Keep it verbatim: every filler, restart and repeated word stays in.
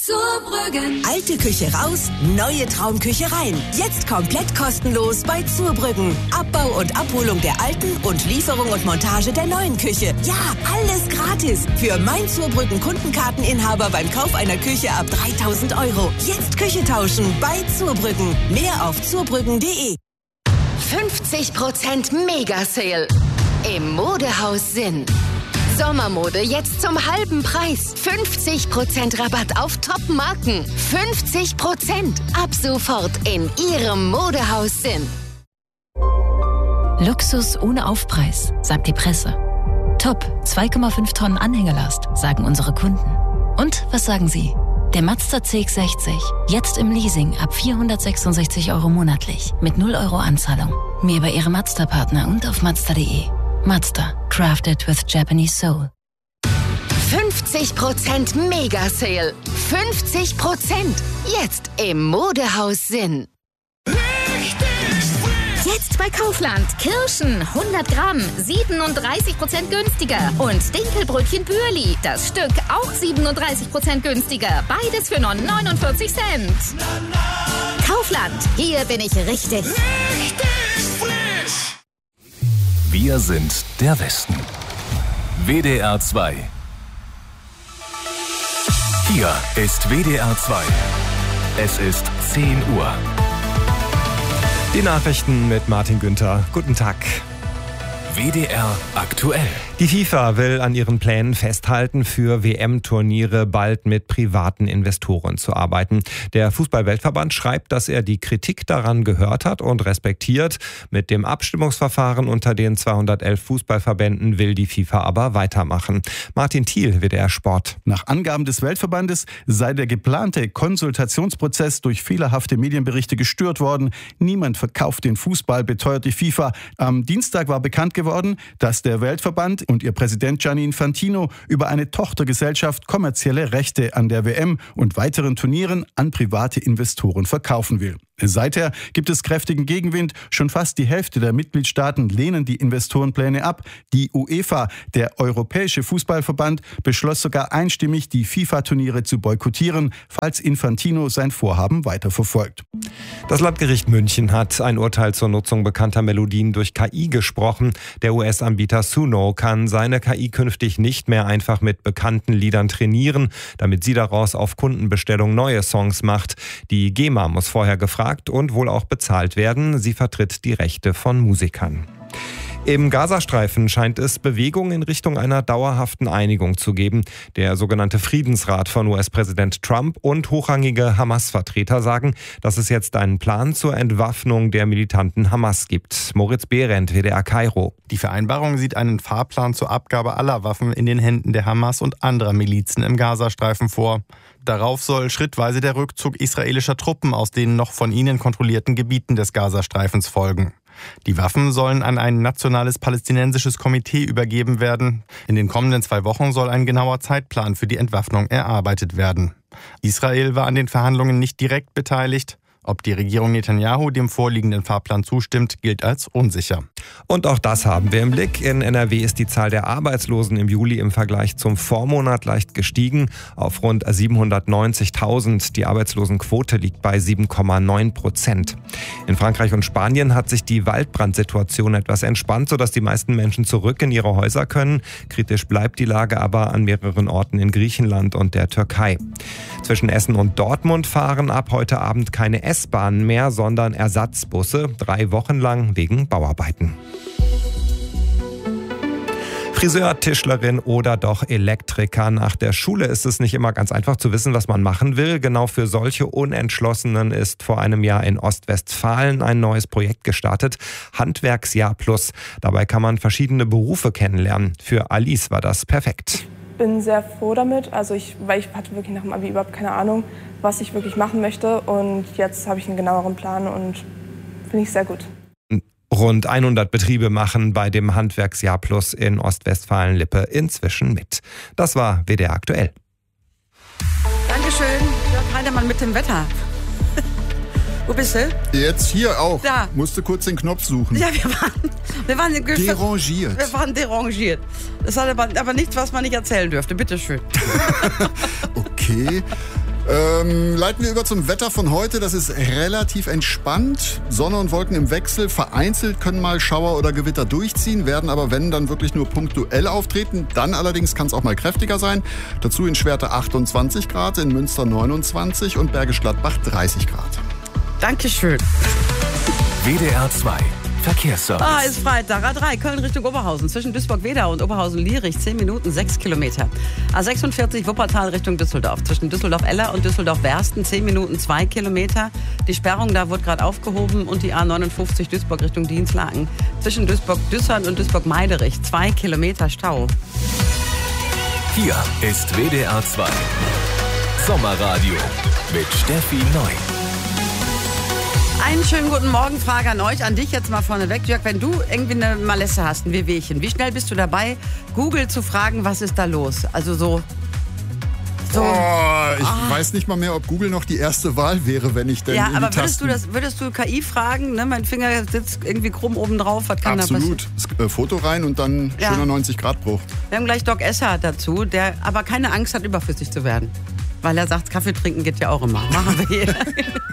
Zurbrüggen. Alte Küche raus, neue Traumküche rein. Jetzt komplett kostenlos bei Zurbrüggen. Abbau und Abholung der alten und Lieferung und Montage der neuen Küche. Ja, alles gratis. Für mein Zurbrüggen Kundenkarteninhaber beim Kauf einer Küche ab dreitausend Euro. Jetzt Küche tauschen bei Zurbrüggen. Mehr auf zurbrüggen punkt de. fünfzig Prozent Mega-Sale im Modehaus Sinn. Sommermode jetzt zum halben Preis. fünfzig Prozent Rabatt auf Top-Marken. fünfzig Prozent ab sofort in Ihrem Modehaus Sinn. Luxus ohne Aufpreis, sagt die Presse. Top, zwei Komma fünf Tonnen Anhängelast, sagen unsere Kunden. Und was sagen Sie? Der Mazda C X sechzig, jetzt im Leasing ab vierhundertsechsundsechzig Euro monatlich, mit null Euro Anzahlung. Mehr bei Ihrem Mazda-Partner und auf mazda punkt de. Mazda, crafted with Japanese soul. fünfzig Prozent Mega-Sale. fünfzig Prozent. Jetzt im Modehaus Sinn. Jetzt bei Kaufland. Kirschen hundert Gramm, siebenunddreißig Prozent günstiger. Und Dinkelbrötchen Bürli. Das Stück auch siebenunddreißig Prozent günstiger. Beides für nur neunundvierzig Cent. Kaufland. Hier bin ich richtig. Richtig frisch. Wir sind der Westen. W D R zwei. Hier ist W D R zwei. Es ist zehn Uhr. Die Nachrichten mit Martin Günther. Guten Tag. W D R aktuell. Die FIFA will an ihren Plänen festhalten, für W M-Turniere bald mit privaten Investoren zu arbeiten. Der Fußball-Weltverband schreibt, dass er die Kritik daran gehört hat und respektiert. Mit dem Abstimmungsverfahren unter den zweihundertelf Fußballverbänden will die FIFA aber weitermachen. Martin Thiel, W D R Sport. Nach Angaben des Weltverbandes sei der geplante Konsultationsprozess durch fehlerhafte Medienberichte gestört worden. Niemand verkauft den Fußball, beteuert die FIFA. Am Dienstag war bekannt geworden, dass der Weltverband und ihr Präsident Gianni Infantino über eine Tochtergesellschaft kommerzielle Rechte an der W M und weiteren Turnieren an private Investoren verkaufen will. Seither gibt es kräftigen Gegenwind. Schon fast die Hälfte der Mitgliedstaaten lehnen die Investorenpläne ab. Die UEFA, der Europäische Fußballverband, beschloss sogar einstimmig, die FIFA-Turniere zu boykottieren, falls Infantino sein Vorhaben weiterverfolgt. Das Landgericht München hat ein Urteil zur Nutzung bekannter Melodien durch K I gesprochen. Der U S-Anbieter Suno kann seine K I künftig nicht mehr einfach mit bekannten Liedern trainieren, damit sie daraus auf Kundenbestellung neue Songs macht. Die GEMA muss vorher gefragt und wohl auch bezahlt werden. Sie vertritt die Rechte von Musikern. Im Gazastreifen scheint es Bewegung in Richtung einer dauerhaften Einigung zu geben. Der sogenannte Friedensrat von U S-Präsident Trump und hochrangige Hamas-Vertreter sagen, dass es jetzt einen Plan zur Entwaffnung der militanten Hamas gibt. Moritz Behrendt, W D R Kairo. Die Vereinbarung sieht einen Fahrplan zur Abgabe aller Waffen in den Händen der Hamas und anderer Milizen im Gazastreifen vor. Darauf soll schrittweise der Rückzug israelischer Truppen aus den noch von ihnen kontrollierten Gebieten des Gazastreifens folgen. Die Waffen sollen an ein nationales palästinensisches Komitee übergeben werden. In den kommenden zwei Wochen soll ein genauer Zeitplan für die Entwaffnung erarbeitet werden. Israel war an den Verhandlungen nicht direkt beteiligt. Ob die Regierung Netanyahu dem vorliegenden Fahrplan zustimmt, gilt als unsicher. Und auch das haben wir im Blick. In N R W ist die Zahl der Arbeitslosen im Juli im Vergleich zum Vormonat leicht gestiegen auf rund siebenhundertneunzigtausend. Die Arbeitslosenquote liegt bei sieben Komma neun Prozent. In Frankreich und Spanien hat sich die Waldbrandsituation etwas entspannt, sodass die meisten Menschen zurück in ihre Häuser können. Kritisch bleibt die Lage aber an mehreren Orten in Griechenland und der Türkei. Zwischen Essen und Dortmund fahren ab heute Abend keine S-Bahnen mehr, sondern Ersatzbusse, drei Wochen lang wegen Bauarbeiten. Friseur, Tischlerin oder doch Elektriker. Nach der Schule ist es nicht immer ganz einfach zu wissen, was man machen will. Genau für solche Unentschlossenen ist vor einem Jahr in Ostwestfalen ein neues Projekt gestartet. Handwerksjahr Plus. Dabei kann man verschiedene Berufe kennenlernen. Für Alice war das perfekt. Ich bin sehr froh damit, also ich, weil ich hatte wirklich nach dem Abi überhaupt keine Ahnung, was ich wirklich machen möchte. Und jetzt habe ich einen genaueren Plan und finde ich sehr gut. Rund hundert Betriebe machen bei dem Handwerksjahr Plus in Ostwestfalen-Lippe inzwischen mit. Das war W D R aktuell. Dankeschön, Jörg Heidemann mit dem Wetter. Wo bist du? Jetzt hier auch. Da. Musste kurz den Knopf suchen. Ja, wir waren, wir waren derangiert. Wir waren derangiert. Das hat aber, aber nichts, was man nicht erzählen dürfte. Bitteschön. Okay. Ähm, leiten wir über zum Wetter von heute. Das ist relativ entspannt. Sonne und Wolken im Wechsel. Vereinzelt können mal Schauer oder Gewitter durchziehen, werden aber, wenn, dann wirklich nur punktuell auftreten. Dann allerdings kann es auch mal kräftiger sein. Dazu in Schwerte achtundzwanzig Grad, in Münster neunundzwanzig und Bergisch Gladbach dreißig Grad. Dankeschön. W D R zwei Verkehrsservice. Ah, ist Freitag. A drei, Köln Richtung Oberhausen. Zwischen Duisburg-Wedau und Oberhausen-Lierich. zehn Minuten, sechs Kilometer. A sechsundvierzig, Wuppertal Richtung Düsseldorf. Zwischen Düsseldorf-Eller und Düsseldorf-Wersten. zehn Minuten, zwei Kilometer. Die Sperrung da wird gerade aufgehoben. Und die A neunundfünfzig, Duisburg Richtung Dienstlaken. Zwischen Duisburg-Düssern und Duisburg-Meiderich. zwei Kilometer Stau. Hier ist W D R zwei Sommerradio mit Steffi Neu. Einen schönen guten Morgen, Frage an euch, an dich jetzt mal vorneweg. Jörg, wenn du irgendwie eine Malesse hast, ein Wehwehchen, wie schnell bist du dabei, Google zu fragen, was ist da los? Also so... so oh, ich ah. weiß nicht mal mehr, ob Google noch die erste Wahl wäre, wenn ich denn Ja, in aber die würdest du, Tasten... das, würdest du K I fragen, ne? Mein Finger sitzt irgendwie krumm oben drauf, was kann Absolut. da passieren? Das, äh, Foto rein und dann Ja. schöner neunzig Grad Bruch. Wir haben gleich Doc Esser dazu, der aber keine Angst hat, überflüssig zu werden. Weil er sagt, Kaffee trinken geht ja auch immer. Machen wir hier.